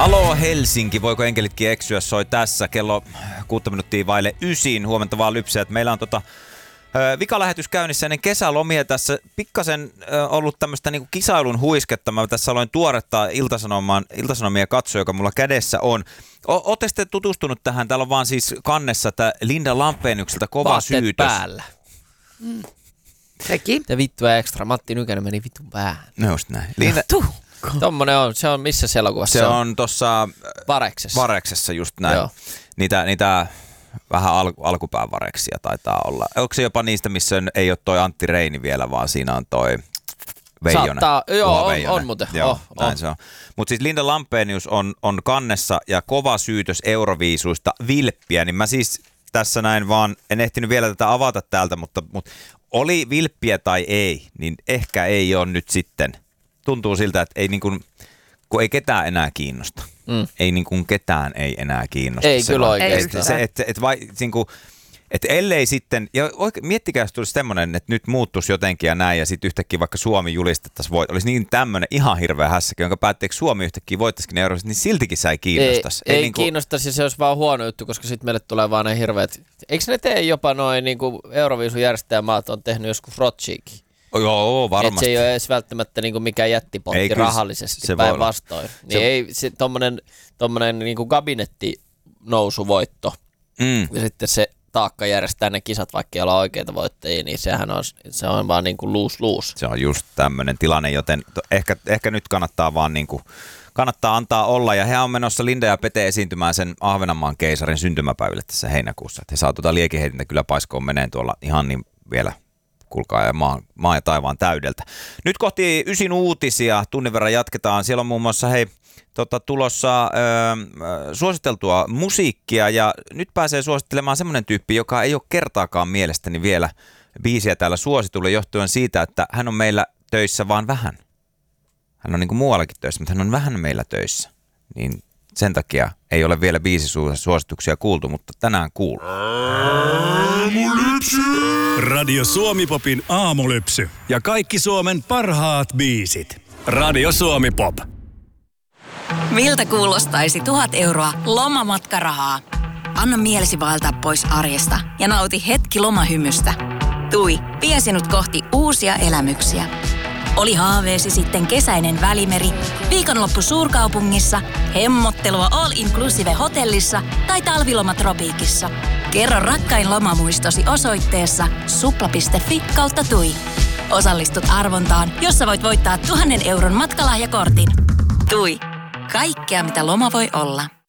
Halo Helsinki, voiko enkelitkin eksyä, soi tässä kello 8:06. Huomenta vaan lypsäjät. Meillä on vikalähetys käynnissä ennen kesälomia. Tässä pikkasen ollut tämmöistä niinku kisailun huisketta. Mä tässä aloin tuoretta Ilta-Sanomia katsoa, joka mulla kädessä on. Ootte sitten tutustunut tähän? Täällä on vaan siis kannessa, että Linda Lampeenykseltä kova vaatteet syytös. Päällä. Sekin. Ja vittua ekstra. Matti Nykänen meni vitun päähän. No just näin. Linda... Tommonen on. Se on missä elokuvassa? Se on tossa... Vareksessa. Just näin. Joo. Niitä vähän alkupään vareksia taitaa olla. Onko se jopa niistä, missä ei ole toi Antti Reini vielä, vaan siinä on toi Veijonen? Saattaa, joo, on muuten. Joo, näin se on. Mutta siis Linda Lampenius on kannessa ja kova syytös Euroviisuista vilppiä, niin mä siis tässä näin vaan, en ehtinyt vielä tätä avata täältä, mutta oli vilppiä tai ei, niin ehkä ei ole nyt sitten. Tuntuu siltä, että ei niin kuin, kun ei ketään enää kiinnosta. Ei niin kuin ketään ei enää kiinnosta. Ei kyllä oikein. Että ellei sitten, ja miettikää, jos tulisi semmoinen, että nyt muuttuisi jotenkin ja näin, ja sitten yhtäkkiä vaikka Suomi julistettaisiin, olisi niin tämmöinen ihan hirveä hässäkin, jonka päätteeksi Suomi yhtäkkiä voittaisikin ne Euroviisut, niin siltikin sä ei kiinnostaisi. Ei niin kuin... kiinnostaisi, ja se olisi vaan huono juttu, koska sitten meille tulee vaan ne hirveät. Eikö ne tee jopa noin niin kuin Euroviisun järjestäjämaat on tehnyt joskus Rotsiikin? Joo, varmasti. Että se ei ole edes välttämättä niinku mikään jättipotti rahallisesti päinvastoin. Niin ei se tommonen niinku kabinettinousuvoitto ja sitten se taakka järjestää ne kisat, vaikka ei olla oikeita voittajia, niin se on vaan niinku lose. Se on just tämmöinen tilanne, joten ehkä nyt kannattaa vaan niinku kannattaa antaa olla, ja he on menossa Linda ja Pete esiintymään sen Ahvenanmaan keisarin syntymäpäiville tässä heinäkuussa. He saa liekiheitintä kyllä paiskoon meneen tuolla ihan niin vielä. Kuulkaa, ja maa ja taivaan täydeltä. Nyt kohti 9 uutisia, tunnin verran jatketaan. Siellä on muun muassa tulossa suositeltua musiikkia, ja nyt pääsee suosittelemaan semmoinen tyyppi, joka ei ole kertaakaan mielestäni vielä biisiä täällä suositulle, johtuen siitä, että hän on meillä töissä vaan vähän. Hän on niin kuin muuallakin töissä, mutta hän on vähän meillä töissä. Niin sen takia ei ole vielä biisisuosituksia kuultu, mutta tänään kuuluu. Radio Suomi Popin aamulypsy ja kaikki Suomen parhaat biisit. Radio Suomi Pop. Miltä kuulostaisi 1 000 euroa lomamatkarahaa? Anna mielesi vaeltaa pois arjesta ja nauti hetki lomahymystä. TUI vie sinut kohti uusia elämyksiä. Oli haaveesi sitten kesäinen Välimeri, viikonloppu suurkaupungissa, hemmottelua all-inclusive hotellissa tai talviloma tropiikissa. Kerro rakkain lomamuistosi osoitteessa supla.fi/TUI. Osallistut arvontaan, jossa voit voittaa 1 000 euron matkalahjakortin. TUI. Kaikkea mitä loma voi olla.